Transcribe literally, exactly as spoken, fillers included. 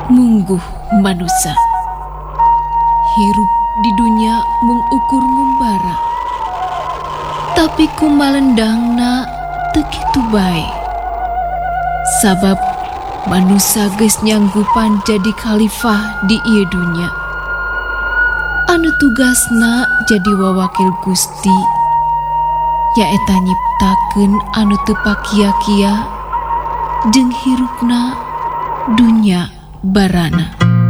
Mungguh manusia hirup di dunia mengukur ngumbara, tapi kumalendangna tekitu bae. Sabab manusia geus nyanggupan jadi khalifah di ieu dunya. Anu tugasna jadi wawakil Gusti, nyaeta nyiptakeun anu teu pakia-kia jeung hirupna dunya barana.